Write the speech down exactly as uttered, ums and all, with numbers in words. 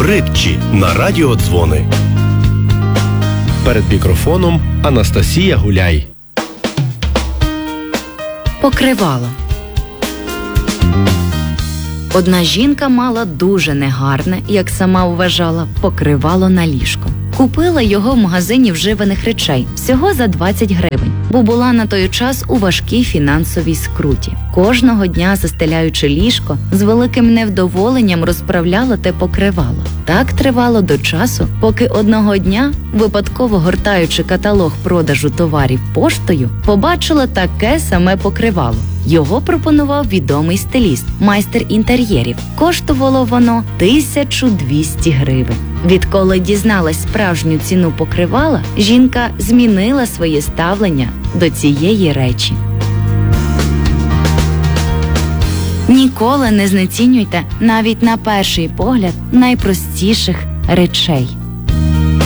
Притчі на радіодзвони. Перед мікрофоном Анастасія Гуляй. Покривало. Одна жінка мала дуже негарне, як сама вважала, покривало на ліжко. Купила його в магазині вживаних речей всього за двадцять гривень, бо була на той час у важкій фінансовій скруті. Кожного дня, застеляючи ліжко, з великим невдоволенням розправляла те покривало. Так тривало до часу, поки одного дня, випадково гортаючи каталог продажу товарів поштою, побачила таке саме покривало. Його пропонував відомий стиліст, майстер інтер'єрів. Коштувало воно тисячу двісті гривень. Відколи дізналась справжню ціну покривала, жінка змінила своє ставлення до цієї речі. Ніколи не знецінюйте навіть на перший погляд найпростіших речей.